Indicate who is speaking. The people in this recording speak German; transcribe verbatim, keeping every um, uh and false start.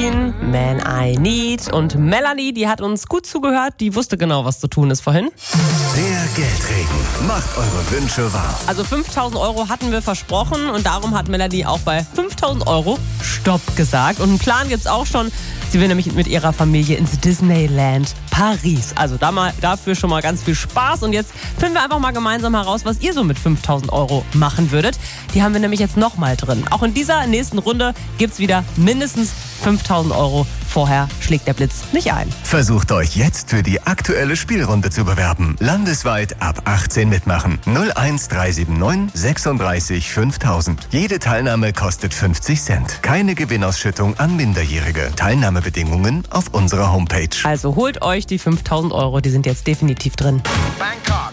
Speaker 1: Queen, Man I Need. Und Melanie, die hat uns gut zugehört, die wusste genau, was zu tun ist vorhin.
Speaker 2: Der Geldregen macht eure Wünsche wahr.
Speaker 1: Also fünftausend Euro hatten wir versprochen und darum hat Melanie auch bei fünftausend Euro Stopp gesagt. Und einen Plan gibt's auch schon. Sie will nämlich mit ihrer Familie ins Disneyland Paris. Also da mal, dafür schon mal ganz viel Spaß. Und jetzt finden wir einfach mal gemeinsam heraus, was ihr so mit fünftausend Euro machen würdet. Die haben wir nämlich jetzt nochmal drin. Auch in dieser nächsten Runde gibt's wieder mindestens fünftausend Euro. Vorher schlägt der Blitz nicht ein.
Speaker 2: Versucht euch jetzt für die aktuelle Spielrunde zu bewerben. Landesweit ab achtzehn mitmachen. null eins drei sieben neun sechsunddreißig fünftausend. Jede Teilnahme kostet fünfzig Cent. Keine Gewinnausschüttung an Minderjährige. Teilnahmebedingungen auf unserer Homepage.
Speaker 1: Also holt euch die fünftausend Euro, die sind jetzt definitiv drin.
Speaker 3: Bangkok.